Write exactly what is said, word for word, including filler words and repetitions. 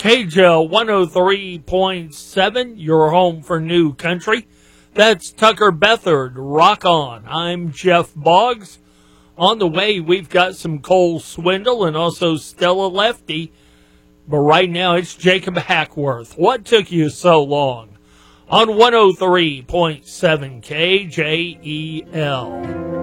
K J L one oh three point seven, your home for new country. That's Tucker Bethard, Rock On. I'm Jeff Boggs. On the way, we've got some Cole Swindle and also Stella Lefty. But right now, it's Jacob Hackworth. What took you so long? On one oh three point seven K J E L.